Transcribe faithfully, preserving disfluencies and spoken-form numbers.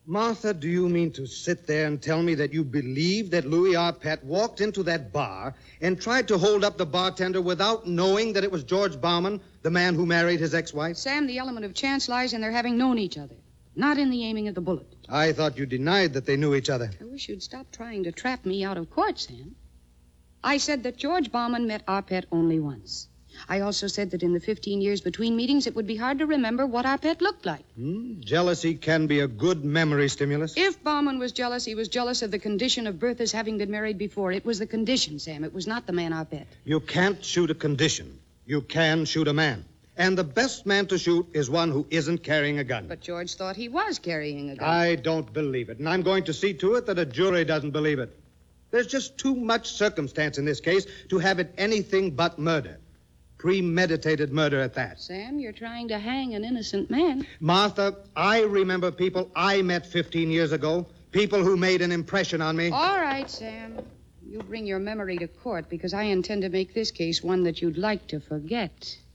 Martha, do you mean to sit there and tell me that you believe that Louis Arpett walked into that bar and tried to hold up the bartender without knowing that it was George Bauman, the man who married his ex-wife? Sam, the element of chance lies in their having known each other, not in the aiming of the bullet. I thought you denied that they knew each other. I wish you'd stop trying to trap me out of court, Sam. I said that George Bauman met Arpett only once. I also said that in the fifteen years between meetings, it would be hard to remember what Arpett looked like. Hmm? Jealousy can be a good memory stimulus. If Bauman was jealous, he was jealous of the condition of Bertha's having been married before. It was the condition, Sam. It was not the man Arpett. You can't shoot a condition. You can shoot a man. And the best man to shoot is one who isn't carrying a gun. But George thought he was carrying a gun. I don't believe it, and I'm going to see to it that a jury doesn't believe it. There's just too much circumstance in this case to have it anything but murder. Premeditated murder at that. Sam, you're trying to hang an innocent man. Martha, I remember people I met fifteen years ago, people who made an impression on me. All right, Sam. You bring your memory to court because I intend to make this case one that you'd like to forget.